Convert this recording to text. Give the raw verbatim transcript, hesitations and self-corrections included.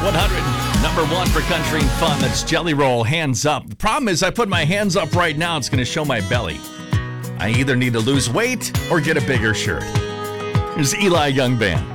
one hundred. Number one for country and fun. That's Jelly Roll, Hands Up. The problem is I put my hands up right now. It's going to show my belly. I either need to lose weight or get a bigger shirt. Here's Eli Young Band.